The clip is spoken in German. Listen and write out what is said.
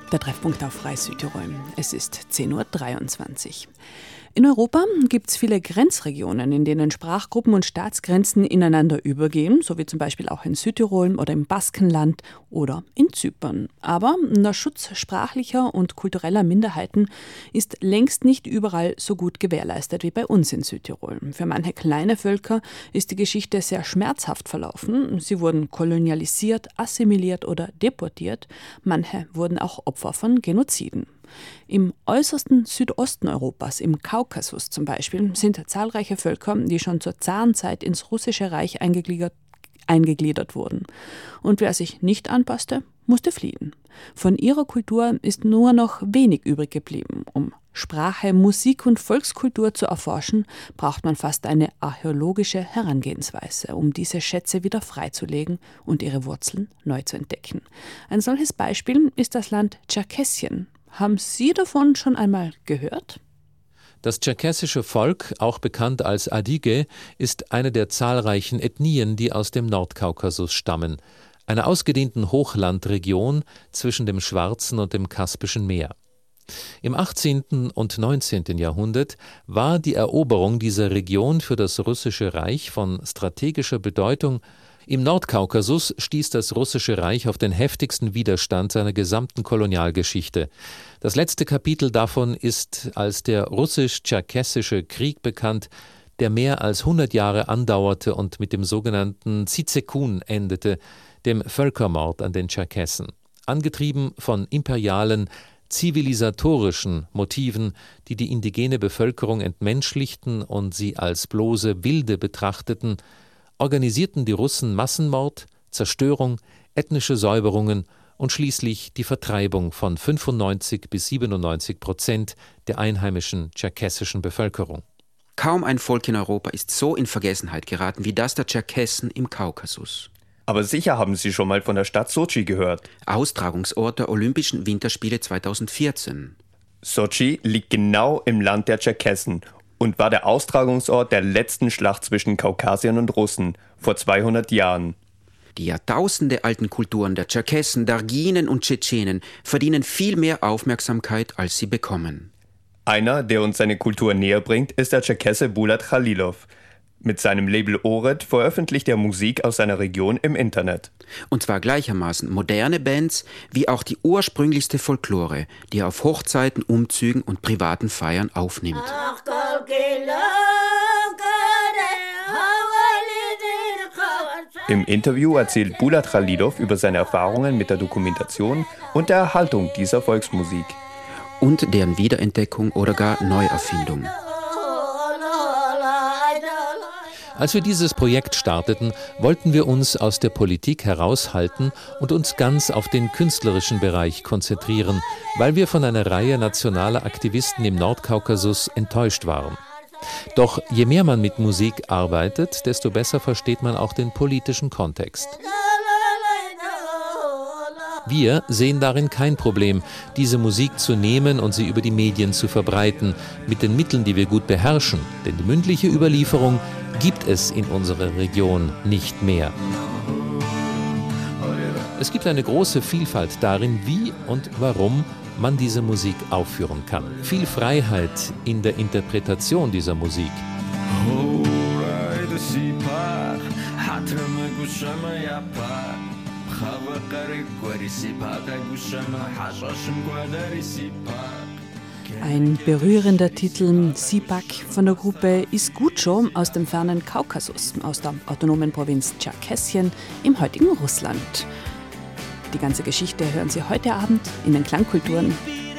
Der Treffpunkt auf Rai Südtirol. Es ist 10:23 Uhr. In Europa gibt es viele Grenzregionen, in denen Sprachgruppen und Staatsgrenzen ineinander übergehen, so wie zum Beispiel auch in Südtirol oder im Baskenland oder in Zypern. Aber der Schutz sprachlicher und kultureller Minderheiten ist längst nicht überall so gut gewährleistet wie bei uns in Südtirol. Für manche kleine Völker ist die Geschichte sehr schmerzhaft verlaufen. Sie wurden kolonialisiert, assimiliert oder deportiert. Manche wurden auch Opfer von Genoziden. Im äußersten Südosten Europas, im Kaukasus zum Beispiel, sind zahlreiche Völker, die schon zur Zarenzeit ins Russische Reich eingegliedert wurden. Und wer sich nicht anpasste, musste fliehen. Von ihrer Kultur ist nur noch wenig übrig geblieben. Um Sprache, Musik und Volkskultur zu erforschen, braucht man fast eine archäologische Herangehensweise, um diese Schätze wieder freizulegen und ihre Wurzeln neu zu entdecken. Ein solches Beispiel ist das Land Tscherkessien. Haben Sie davon schon einmal gehört? Das tscherkessische Volk, auch bekannt als Adige, ist eine der zahlreichen Ethnien, die aus dem Nordkaukasus stammen, einer ausgedehnten Hochlandregion zwischen dem Schwarzen und dem Kaspischen Meer. Im 18. und 19. Jahrhundert war die Eroberung dieser Region für das Russische Reich von strategischer Bedeutung. Im Nordkaukasus stieß das Russische Reich auf den heftigsten Widerstand seiner gesamten Kolonialgeschichte. Das letzte Kapitel davon ist als der Russisch-Tscherkessische Krieg bekannt, der mehr als 100 Jahre andauerte und mit dem sogenannten Zizekun endete, dem Völkermord an den Tscherkessen. Angetrieben von imperialen, zivilisatorischen Motiven, die die indigene Bevölkerung entmenschlichten und sie als bloße Wilde betrachteten, organisierten die Russen Massenmord, Zerstörung, ethnische Säuberungen und schließlich die Vertreibung von 95-97% der einheimischen tscherkessischen Bevölkerung. Kaum ein Volk in Europa ist so in Vergessenheit geraten wie das der Tscherkessen im Kaukasus. Aber sicher haben Sie schon mal von der Stadt Sotschi gehört. Austragungsort der Olympischen Winterspiele 2014. Sotschi liegt genau im Land der Tscherkessen und war der Austragungsort der letzten Schlacht zwischen Kaukasiern und Russen vor 200 Jahren. Die jahrtausendealten Kulturen der Tscherkessen, Darginen und Tschetschenen verdienen viel mehr Aufmerksamkeit, als sie bekommen. Einer, der uns seine Kultur näher bringt, ist der Tscherkesse Bulat Khalilov. Mit seinem Label Ored veröffentlicht er Musik aus seiner Region im Internet. Und zwar gleichermaßen moderne Bands wie auch die ursprünglichste Folklore, die er auf Hochzeiten, Umzügen und privaten Feiern aufnimmt. Im Interview erzählt Bulat Khalilov über seine Erfahrungen mit der Dokumentation und der Erhaltung dieser Volksmusik. Und deren Wiederentdeckung oder gar Neuerfindung. Als wir dieses Projekt starteten, wollten wir uns aus der Politik heraushalten und uns ganz auf den künstlerischen Bereich konzentrieren, weil wir von einer Reihe nationaler Aktivisten im Nordkaukasus enttäuscht waren. Doch je mehr man mit Musik arbeitet, desto besser versteht man auch den politischen Kontext. Wir sehen darin kein Problem, diese Musik zu nehmen und sie über die Medien zu verbreiten, mit den Mitteln, die wir gut beherrschen, denn die mündliche Überlieferung gibt es in unserer Region nicht mehr. Es gibt eine große Vielfalt darin, wie und warum man diese Musik aufführen kann. Viel Freiheit in der Interpretation dieser Musik. Ein berührender Titel, Sipak von der Gruppe Iskucho aus dem fernen Kaukasus, aus der autonomen Provinz Tscherkessien im heutigen Russland. Die ganze Geschichte hören Sie heute Abend in den Klangkulturen